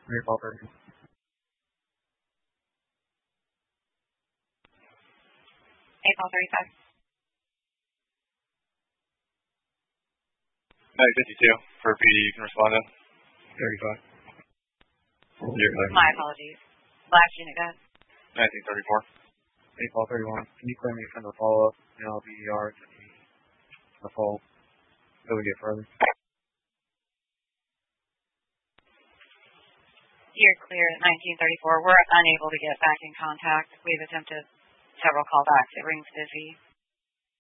Recall 30. 8-35. 952 for PD, you can respond to. 35. My apologies. Last unit, guys. 1934. 8-31. Can you clear me from the follow-up? And I'll be yards at the fall so we get further. You're clear at 1934. We're unable to get back in contact. We've attempted several callbacks. It rings busy.